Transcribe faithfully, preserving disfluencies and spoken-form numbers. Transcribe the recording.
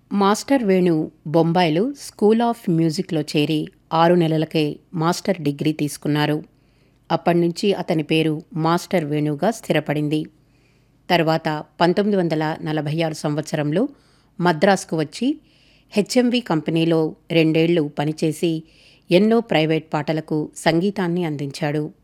Master Venu బొంబాయిలో school of మ్యూజిక్లో చేరి ఆరు నెలలకే మాస్టర్ డిగ్రీ తీసుకున్నారు. అప్పటినుంచి అతని పేరు మాస్టర్ వేణుగా స్థిరపడింది. తర్వాత పంతొమ్మిది వందల నలభై ఆరు సంవత్సరంలో మద్రాసుకు వచ్చి హెచ్ఎంవి కంపెనీలో రెండేళ్లు పనిచేసి ఎన్నో ప్రైవేట్ పాటలకు సంగీతాన్ని అందించాడు.